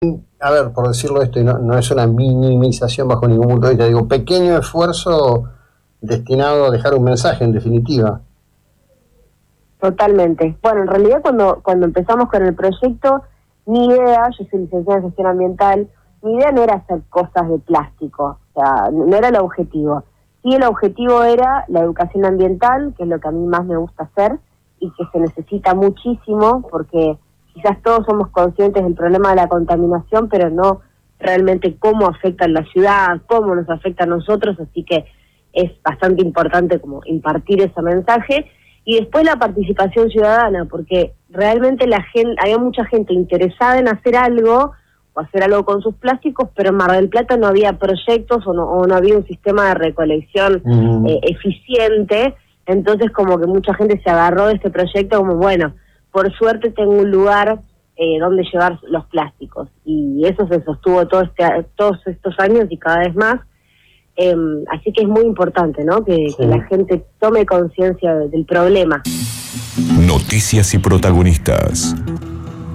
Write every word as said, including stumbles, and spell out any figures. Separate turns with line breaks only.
A ver, por decirlo esto, y no, no es una minimización bajo ningún punto de vista, digo, pequeño esfuerzo destinado a dejar un mensaje, en definitiva.
Totalmente. Bueno, en realidad cuando cuando empezamos con el proyecto, mi idea, yo soy licenciada en gestión ambiental, mi idea no era hacer cosas de plástico, o sea, no era el objetivo. Sí, el objetivo era la educación ambiental, que es lo que a mí más me gusta hacer, y que se necesita muchísimo, porque quizás todos somos conscientes del problema de la contaminación, pero no realmente cómo afecta a la ciudad, cómo nos afecta a nosotros, así que es bastante importante como impartir ese mensaje. Y después la participación ciudadana, porque realmente la gente, había mucha gente interesada en hacer algo, o hacer algo con sus plásticos, pero en Mar del Plata no había proyectos o no, o no había un sistema de recolección mm. eh, eficiente, entonces como que mucha gente se agarró de este proyecto como, bueno, por suerte tengo un lugar eh, donde llevar los plásticos, y eso se sostuvo todo este, todos estos años y cada vez más. Eh, así que es muy importante, ¿no? Que, sí. que la gente tome conciencia del problema.
Noticias y protagonistas.